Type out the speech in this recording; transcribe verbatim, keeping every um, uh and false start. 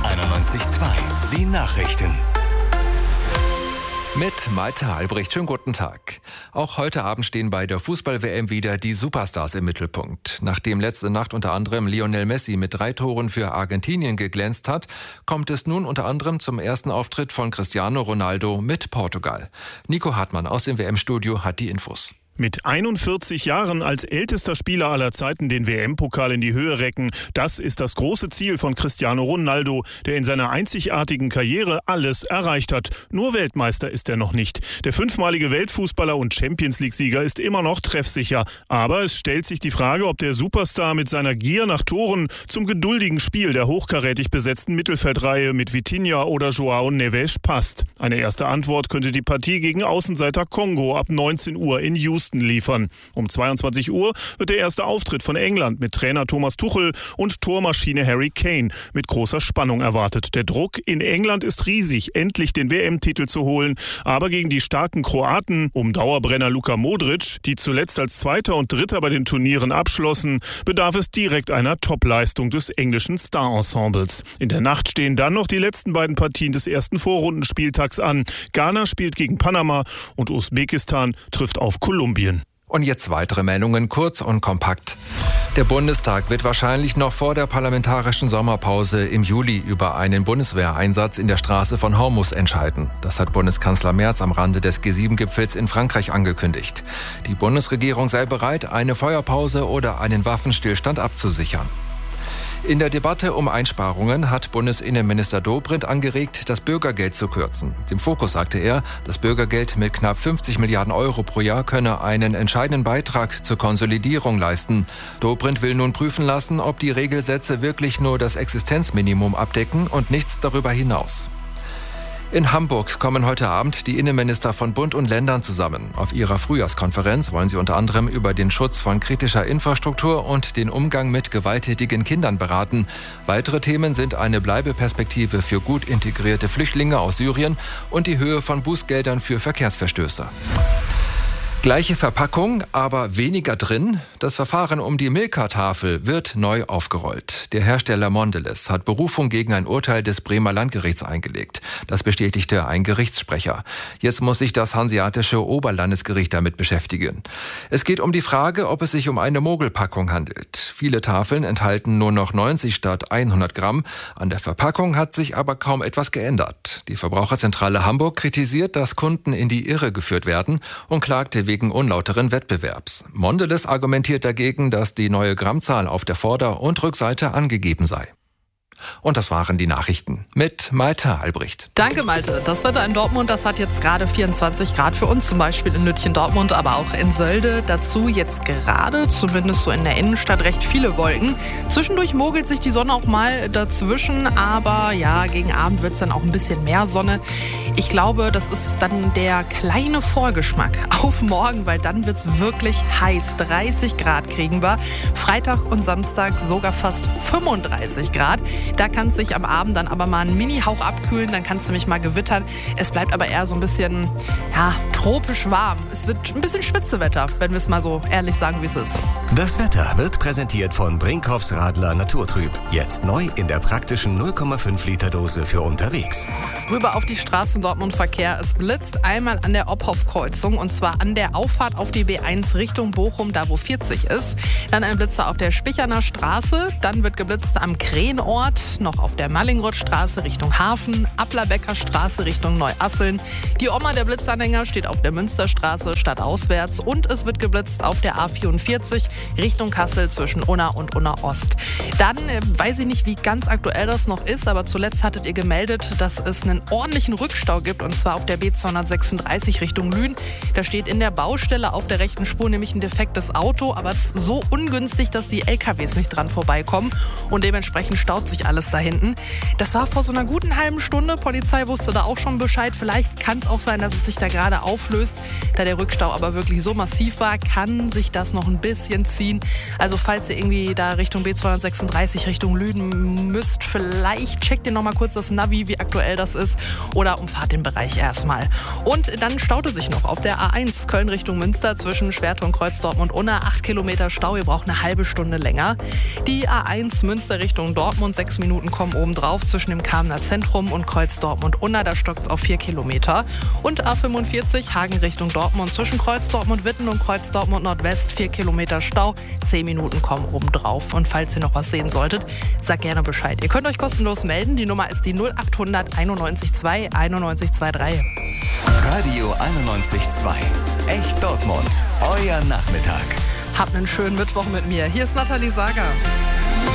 einundneunzig Komma zwei. Die Nachrichten. Mit Malte Albrecht. Schönen guten Tag. Auch heute Abend stehen bei der Fußball-W M wieder die Superstars im Mittelpunkt. Nachdem letzte Nacht unter anderem Lionel Messi mit drei Toren für Argentinien geglänzt hat, kommt es nun unter anderem zum ersten Auftritt von Cristiano Ronaldo mit Portugal. Nico Hartmann aus dem W M-Studio hat die Infos. Mit einundvierzig Jahren als ältester Spieler aller Zeiten den W M-Pokal in die Höhe recken, das ist das große Ziel von Cristiano Ronaldo, der in seiner einzigartigen Karriere alles erreicht hat. Nur Weltmeister ist er noch nicht. Der fünfmalige Weltfußballer und Champions-League-Sieger ist immer noch treffsicher. Aber es stellt sich die Frage, ob der Superstar mit seiner Gier nach Toren zum geduldigen Spiel der hochkarätig besetzten Mittelfeldreihe mit Vitinha oder João Neves passt. Eine erste Antwort könnte die Partie gegen Außenseiter Kongo ab neunzehn Uhr in Houston liefern. Um zweiundzwanzig Uhr wird der erste Auftritt von England mit Trainer Thomas Tuchel und Tormaschine Harry Kane mit großer Spannung erwartet. Der Druck in England ist riesig, endlich den W M-Titel zu holen. Aber gegen die starken Kroaten um Dauerbrenner Luka Modric, die zuletzt als Zweiter und Dritter bei den Turnieren abschlossen, bedarf es direkt einer Topleistung des englischen Star-Ensembles. In der Nacht stehen dann noch die letzten beiden Partien des ersten Vorrundenspieltags an. Ghana spielt gegen Panama und Usbekistan trifft auf Kolumbien. Und jetzt weitere Meldungen, kurz und kompakt. Der Bundestag wird wahrscheinlich noch vor der parlamentarischen Sommerpause im Juli über einen Bundeswehreinsatz in der Straße von Hormuz entscheiden. Das hat Bundeskanzler Merz am Rande des G sieben Gipfels in Frankreich angekündigt. Die Bundesregierung sei bereit, eine Feuerpause oder einen Waffenstillstand abzusichern. In der Debatte um Einsparungen hat Bundesinnenminister Dobrindt angeregt, das Bürgergeld zu kürzen. Dem Fokus sagte er, das Bürgergeld mit knapp fünfzig Milliarden Euro pro Jahr könne einen entscheidenden Beitrag zur Konsolidierung leisten. Dobrindt will nun prüfen lassen, ob die Regelsätze wirklich nur das Existenzminimum abdecken und nichts darüber hinaus. In Hamburg kommen heute Abend die Innenminister von Bund und Ländern zusammen. Auf ihrer Frühjahrskonferenz wollen sie unter anderem über den Schutz von kritischer Infrastruktur und den Umgang mit gewalttätigen Kindern beraten. Weitere Themen sind eine Bleibeperspektive für gut integrierte Flüchtlinge aus Syrien und die Höhe von Bußgeldern für Verkehrsverstöße. Gleiche Verpackung, aber weniger drin. Das Verfahren um die Milka-Tafel wird neu aufgerollt. Der Hersteller Mondelez hat Berufung gegen ein Urteil des Bremer Landgerichts eingelegt. Das bestätigte ein Gerichtssprecher. Jetzt muss sich das Hanseatische Oberlandesgericht damit beschäftigen. Es geht um die Frage, ob es sich um eine Mogelpackung handelt. Viele Tafeln enthalten nur noch neunzig statt hundert Gramm. An der Verpackung hat sich aber kaum etwas geändert. Die Verbraucherzentrale Hamburg kritisiert, dass Kunden in die Irre geführt werden und klagte wegen unlauteren Wettbewerbs. Mondelez argumentiert dagegen, dass die neue Grammzahl auf der Vorder- und Rückseite angegeben sei. Und das waren die Nachrichten mit Malte Albrecht. Danke, Malte. Das Wetter in Dortmund, das hat jetzt gerade vierundzwanzig Grad für uns, zum Beispiel in Lütchen-Dortmund, aber auch in Sölde. Dazu jetzt gerade, zumindest so in der Innenstadt, recht viele Wolken. Zwischendurch mogelt sich die Sonne auch mal dazwischen, aber ja, gegen Abend wird es dann auch ein bisschen mehr Sonne. Ich glaube, das ist dann der kleine Vorgeschmack auf morgen, weil dann wird es wirklich heiß. dreißig Grad kriegen wir. Freitag und Samstag sogar fast fünfunddreißig Grad. Da kann es sich am Abend dann aber mal einen Mini-Hauch abkühlen, dann kann es nämlich mal gewittern. Es bleibt aber eher so ein bisschen, ja, tropisch warm. Es wird ein bisschen Schwitzewetter, wenn wir es mal so ehrlich sagen, wie es ist. Das Wetter wird präsentiert von Brinkhoffs Radler Naturtrüb. Jetzt neu in der praktischen null Komma fünf Liter Dose für unterwegs. Rüber auf die Straßen Dortmund-Verkehr. Es blitzt einmal an der Obhoff-Kreuzung und zwar an der Auffahrt auf die B eins Richtung Bochum, da wo vierzig ist. Dann ein Blitzer auf der Spicherner Straße. Dann wird geblitzt am Krähenort. Noch auf der Mallingrothstraße Richtung Hafen, Applerbecker Straße Richtung Neuasseln. Die Oma der Blitzanhänger steht auf der Münsterstraße stadtauswärts und es wird geblitzt auf der A vierundvierzig Richtung Kassel zwischen Unna und Unna Ost. Dann äh, weiß ich nicht, wie ganz aktuell das noch ist, aber zuletzt hattet ihr gemeldet, dass es einen ordentlichen Rückstau gibt und zwar auf der B zweihundertsechsunddreißig Richtung Lünen. Da steht in der Baustelle auf der rechten Spur nämlich ein defektes Auto, aber es ist so ungünstig, dass die L K Ws nicht dran vorbeikommen und dementsprechend staut sich alles da hinten. Das war vor so einer guten halben Stunde. Polizei wusste da auch schon Bescheid. Vielleicht kann es auch sein, dass es sich da gerade auf auflöst. Da der Rückstau aber wirklich so massiv war, kann sich das noch ein bisschen ziehen. Also falls ihr irgendwie da Richtung B zweihundertsechsunddreißig, Richtung Lüden müsst, vielleicht checkt ihr noch mal kurz das Navi, wie aktuell das ist, oder umfahrt den Bereich erstmal. Und dann staute sich noch auf der A eins Köln Richtung Münster zwischen Schwerte und Kreuz-Dortmund-Unna. acht Kilometer Stau, ihr braucht eine halbe Stunde länger. Die A eins Münster Richtung Dortmund, sechs Minuten kommen obendrauf zwischen dem Kamener Zentrum und Kreuz-Dortmund-Unna. Da stockt es auf vier Kilometer. Und A fünfundvierzig Hagen Richtung Dortmund zwischen Kreuz-Dortmund-Witten und Kreuz-Dortmund-Nordwest. vier Kilometer Stau, zehn Minuten kommen obendrauf. Und falls ihr noch was sehen solltet, sagt gerne Bescheid. Ihr könnt euch kostenlos melden. Die Nummer ist die null acht hundert einundneunzig zwei einundneunzig zweiunddreißig. Radio einundneunzig Komma zwei. Echt Dortmund. Euer Nachmittag. Habt einen schönen Mittwoch mit mir. Hier ist Nathalie Sager.